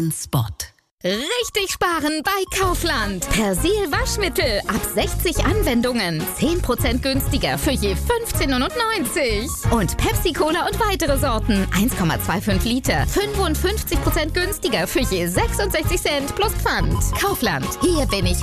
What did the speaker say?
Spot. Richtig sparen bei Kaufland. Persil Waschmittel ab 60 Anwendungen. 10% günstiger für je 15,99 €. Und Pepsi Cola und weitere Sorten. 1,25 Liter. 55% günstiger für je 66 Cent plus Pfand. Kaufland. Hier bin ich